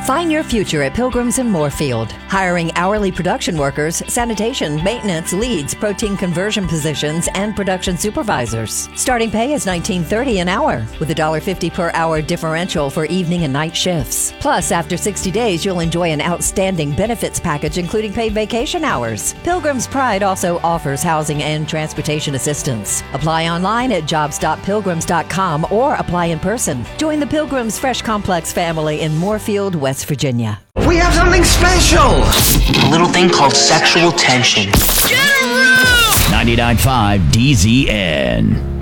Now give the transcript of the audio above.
Find your future at Pilgrims in Moorfield. Hiring hourly production workers, sanitation, maintenance, leads, protein conversion positions, and production supervisors. Starting pay is $19.30 an hour, with a $1.50 per hour differential for evening and night shifts. Plus, after 60 days, you'll enjoy an outstanding benefits package, including paid vacation hours. Pilgrim's Pride also offers housing and transportation assistance. Apply online at jobs.pilgrims.com or apply in person. Join the Pilgrims Fresh Complex family in Moorfield, West Virginia. We have something special! A little thing called sexual tension. Get a room! 99.5 DZN.